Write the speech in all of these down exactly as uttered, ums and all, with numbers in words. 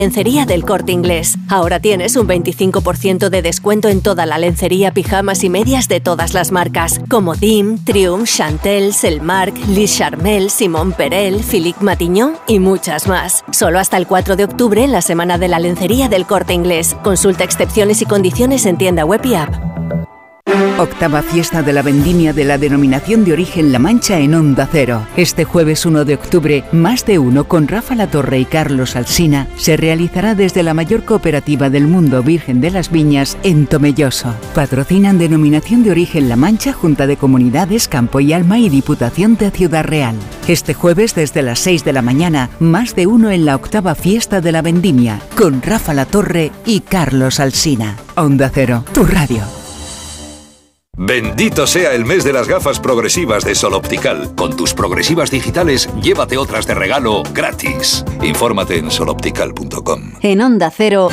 Lencería del Corte Inglés. Ahora tienes un veinticinco por ciento de descuento en toda la lencería, pijamas y medias de todas las marcas, como Dim, Triumph, Chantel, Selmark, Lis Charmel, Simon Perel, Philippe Matignon y muchas más. Solo hasta el cuatro de octubre en la semana de la lencería del Corte Inglés. Consulta excepciones y condiciones en tienda web y app. Octava fiesta de la vendimia de la denominación de origen La Mancha en Onda Cero. Este jueves uno de octubre, Más de Uno con Rafa Latorre y Carlos Alsina se realizará desde la mayor cooperativa del mundo Virgen de las Viñas en Tomelloso. Patrocinan denominación de origen La Mancha, Junta de Comunidades, Campo y Alma y Diputación de Ciudad Real. Este jueves desde las seis de la mañana, Más de Uno en la octava fiesta de la vendimia con Rafa Latorre y Carlos Alsina. Onda Cero, tu radio. Bendito sea el mes de las gafas progresivas de Sol Optical. Con tus progresivas digitales, llévate otras de regalo gratis. Infórmate en sol optical punto com. En Onda Cero.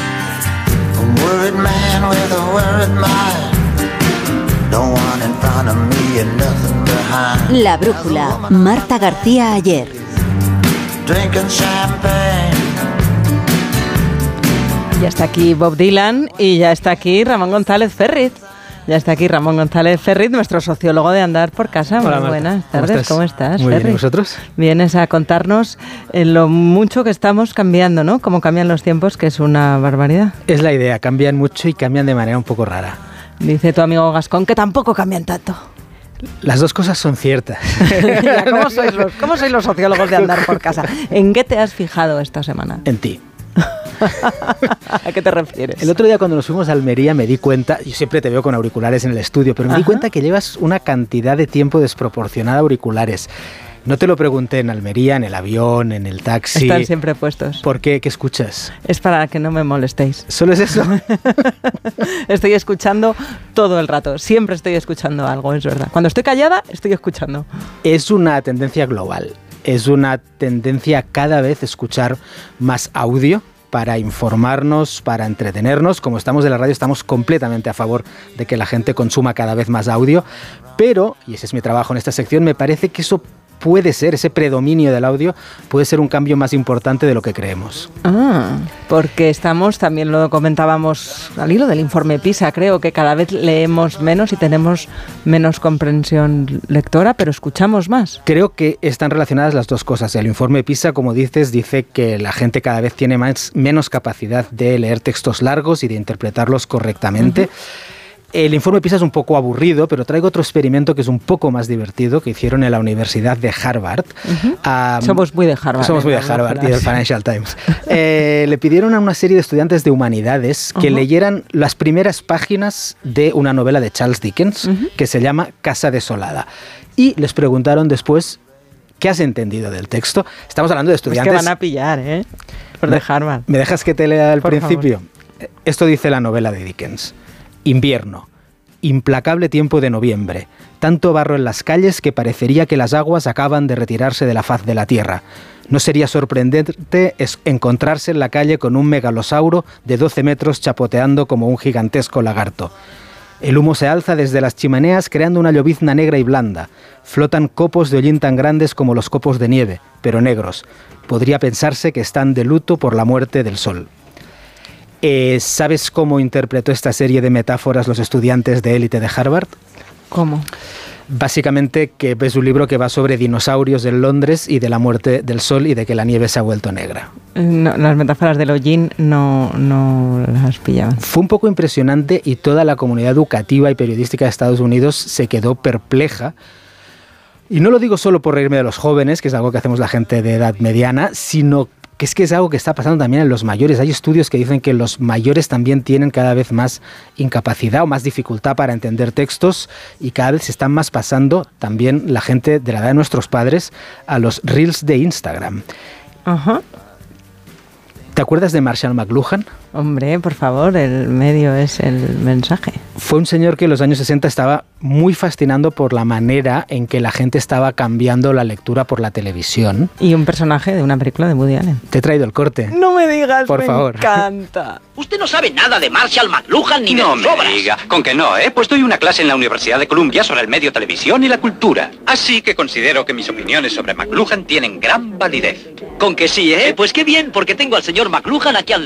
La brújula. Marta García Ayer. Ya está aquí Bob Dylan y ya está aquí Ramón González Ferriz. Ya está aquí Ramón González Ferriz, nuestro sociólogo de Andar por Casa. Hola, muy buenas Marta. tardes, ¿cómo estás? Muy Ferriz? bien, ¿y vosotros? Vienes a contarnos eh, lo mucho que estamos cambiando, ¿no? Cómo cambian los tiempos, que es una barbaridad. Es la idea, cambian mucho y cambian de manera un poco rara. Dice tu amigo Gascón que tampoco cambian tanto. Las dos cosas son ciertas. Ya, ¿cómo, sois los, ¿Cómo sois los sociólogos de Andar por Casa? ¿En qué te has fijado esta semana? En ti. ¿A qué te refieres? El otro día cuando nos fuimos a Almería me di cuenta, yo siempre te veo con auriculares en el estudio, pero me Ajá. di cuenta que llevas una cantidad de tiempo desproporcionada de auriculares. No te lo pregunté en Almería, en el avión, en el taxi. Están siempre puestos. ¿Por qué? ¿Qué escuchas? Es para que no me molestéis. ¿Solo es eso? Estoy escuchando todo el rato. Siempre estoy escuchando algo, es verdad. Cuando estoy callada, estoy escuchando. Es una tendencia global. Es una tendencia cada vez escuchar más audio para informarnos, para entretenernos. Como estamos de la radio, estamos completamente a favor de que la gente consuma cada vez más audio, pero, y ese es mi trabajo en esta sección, me parece que eso puede ser, ese predominio del audio, puede ser un cambio más importante de lo que creemos. Ah, porque estamos, también lo comentábamos al hilo del informe PISA, creo que cada vez leemos menos y tenemos menos comprensión lectora, pero escuchamos más. Creo que están relacionadas las dos cosas. El informe PISA, como dices, dice que la gente cada vez tiene más, menos capacidad de leer textos largos y de interpretarlos correctamente. Uh-huh. El informe PISA es un poco aburrido, pero traigo otro experimento que es un poco más divertido, que hicieron en la Universidad de Harvard. Uh-huh. Um, somos muy de Harvard. Somos muy de Harvard y del Financial Times. Eh, le pidieron a una serie de estudiantes de humanidades que uh-huh. leyeran las primeras páginas de una novela de Charles Dickens, uh-huh. que se llama Casa desolada. Y les preguntaron después, ¿qué has entendido del texto? Estamos hablando de estudiantes... Es que van a pillar, ¿eh? Por de Harvard. ¿Me dejas que te lea al Por principio? favor. Esto dice la novela de Dickens. Invierno. Implacable tiempo de noviembre. Tanto barro en las calles que parecería que las aguas acaban de retirarse de la faz de la tierra. No sería sorprendente es encontrarse en la calle con un megalosauro de doce metros chapoteando como un gigantesco lagarto. El humo se alza desde las chimeneas creando una llovizna negra y blanda. Flotan copos de hollín tan grandes como los copos de nieve, pero negros. Podría pensarse que están de luto por la muerte del sol. Eh, ¿Sabes cómo interpretó esta serie de metáforas los estudiantes de élite de Harvard? ¿Cómo? Básicamente que ves un libro que va sobre dinosaurios en Londres y de la muerte del sol y de que la nieve se ha vuelto negra. No, las metáforas del hollín no, no las pillaban. Fue un poco impresionante y toda la comunidad educativa y periodística de Estados Unidos se quedó perpleja. Y no lo digo solo por reírme de los jóvenes, que es algo que hacemos la gente de edad mediana, sino que es que es algo que está pasando también en los mayores. Hay estudios que dicen que los mayores también tienen cada vez más incapacidad o más dificultad para entender textos y cada vez se están más pasando también la gente de la edad de nuestros padres a los reels de Instagram. Ajá. ¿Te acuerdas de Marshall McLuhan? Hombre, por favor, el medio es el mensaje. Fue un señor que en los años sesenta estaba muy fascinando por la manera en que la gente estaba cambiando la lectura por la televisión. Y un personaje de una película de Woody Allen. Te he traído el corte. No me digas, por me favor. encanta. Usted no sabe nada de Marshall McLuhan ni no de sus obras. No me diga, con que no, ¿eh? Pues doy una clase en la Universidad de Columbia sobre el medio televisión y la cultura. Así que considero que mis opiniones sobre McLuhan tienen gran validez. Con que sí, ¿eh? Pues qué bien, porque tengo al señor McLuhan aquí al lado.